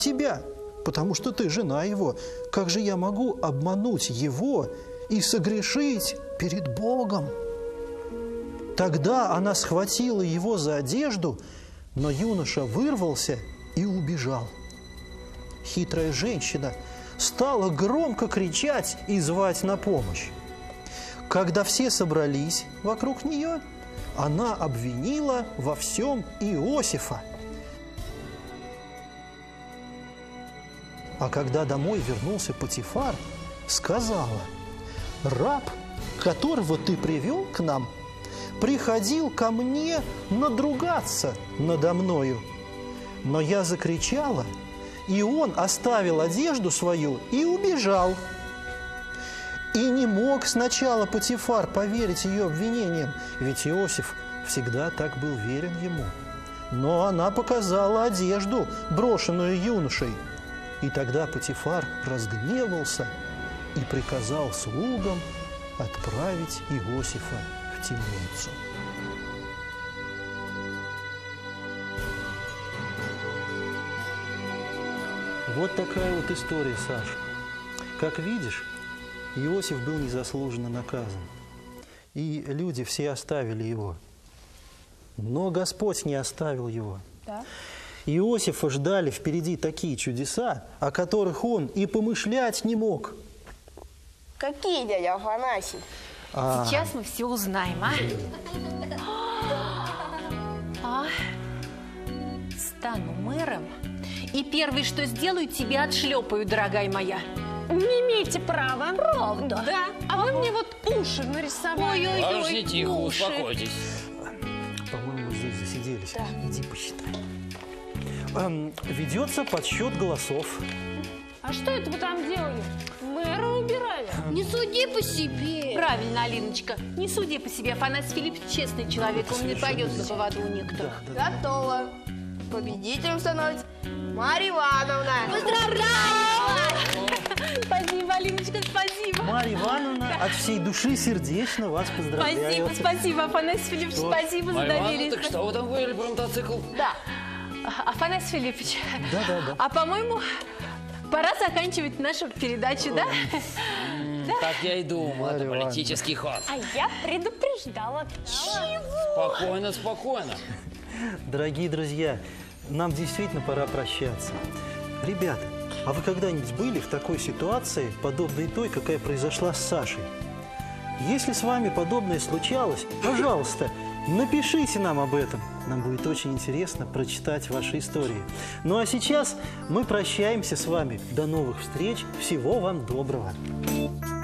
тебя, потому что ты жена его. Как же я могу обмануть его и согрешить перед Богом?» Тогда она схватила его за одежду, но юноша вырвался и убежал. Хитрая женщина стала громко кричать и звать на помощь. Когда все собрались вокруг нее, она обвинила во всем Иосифа. А когда домой вернулся Потифар, сказала: «Раб, которого ты привел к нам, приходил ко мне надругаться надо мною. Но я закричала, и он оставил одежду свою и убежал». И не мог сначала Потифар поверить ее обвинениям, ведь Иосиф всегда так был верен ему. Но она показала одежду, брошенную юношей. И тогда Потифар разгневался и приказал слугам отправить Иосифа в темницу. Вот такая вот история, Саша. Как видишь, Иосиф был незаслуженно наказан. И люди все оставили его. Но Господь не оставил его. Да. Иосифа ждали впереди такие чудеса, о которых он и помышлять не мог. Какие, дядя Афанасий? Сейчас мы все узнаем, Стану мэром, и первое, что сделаю, тебя отшлепаю, дорогая моя. Не имеете права. Правда? Да. А вы мне вот уши нарисовали. Ой-ой-ой, Подожди, тихо, уши. успокойтесь. По-моему, здесь засиделись. Да. Иди посчитай. Ведется подсчет голосов. А что это вы там делали? Мэра убирали. Не суди по себе. Правильно, Алиночка. Не суди по себе. Афанасий Филиппович честный человек, он не пойдет на поводу у некоторых. Готово. Победителем становится Марья Ивановна. Поздравляю! Спасибо, Алиночка, спасибо. Марья Ивановна, от всей души сердечно вас поздравляю. Спасибо, спасибо, Афанасий Филиппович, спасибо за Марья Ивановна, доверие. так что вы там говорили про мотоцикл? Да. Афанасий Филиппович. Да. А по-моему, пора заканчивать нашу передачу, да? Так я и думал, это Марья политический ход. А я предупреждала. Спокойно, спокойно. Дорогие друзья, нам действительно пора прощаться. Ребята, а вы когда-нибудь были в такой ситуации, подобной той, какая произошла с Сашей? Если с вами подобное случалось, пожалуйста, напишите нам об этом. Нам будет очень интересно прочитать ваши истории. Ну а сейчас мы прощаемся с вами. До новых встреч. Всего вам доброго.